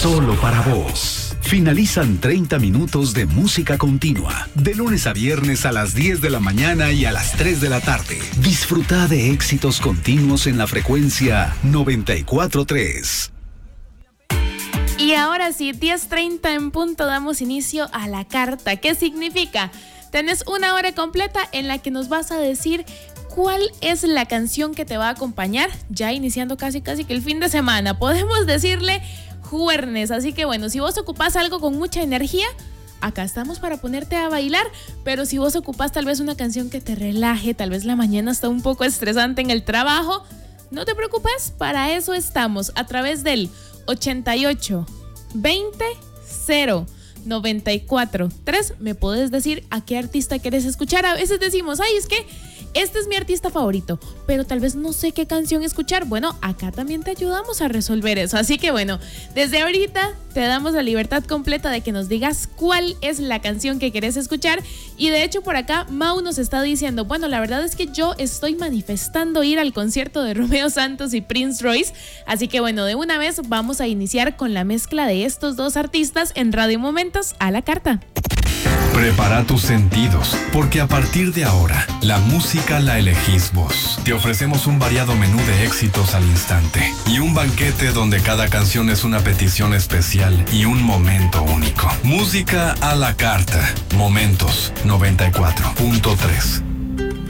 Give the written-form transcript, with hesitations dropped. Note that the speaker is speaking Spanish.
solo para vos. Finalizan 30 minutos de música continua, de lunes a viernes a las 10 de la mañana y a las 3 de la tarde. Disfruta de éxitos continuos en la frecuencia 94.3. Y ahora sí, 10:30 en punto, damos inicio a la carta. ¿Qué significa? Tenés una hora completa en la que nos vas a decir cuál es la canción que te va a acompañar, ya iniciando casi que el fin de semana. Podemos decirle jueves, así que bueno, si vos ocupás algo con mucha energía, acá estamos para ponerte a bailar, pero si vos ocupás tal vez una canción que te relaje, tal vez la mañana está un poco estresante en el trabajo, no te preocupes, para eso estamos, a través del 88 20 0 94 3 me podés decir a qué artista querés escuchar. A veces decimos, ay, es que este es mi artista favorito, pero tal vez no sé qué canción escuchar. Bueno, acá también te ayudamos a resolver eso. Así que bueno, desde ahorita te damos la libertad completa de que nos digas cuál es la canción que querés escuchar. Y de hecho por acá Mau nos está diciendo, bueno, la verdad es que yo estoy manifestando ir al concierto de Romeo Santos y Prince Royce. Así que bueno, de una vez vamos a iniciar con la mezcla de estos dos artistas en Radio Momentos a la carta. Prepara tus sentidos, porque a partir de ahora, la música la elegís vos. Te ofrecemos un variado menú de éxitos al instante y un banquete donde cada canción es una petición especial y un momento único. Música a la carta. Momentos 94.3.